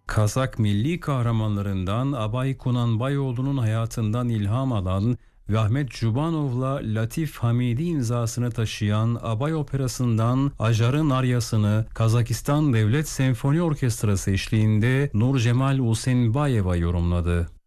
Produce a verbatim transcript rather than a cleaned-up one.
Kazak milli kahramanlarından Abay Kunanbayoğlu'nun hayatından ilham alan ve Ahmet Cubanov'la Latif Hamidi imzasını taşıyan Abay Operası'ndan Ajar'ın Aryası'nı Kazakistan Devlet Senfoni Orkestrası eşliğinde Nur Cemal Usenbayeva yorumladı.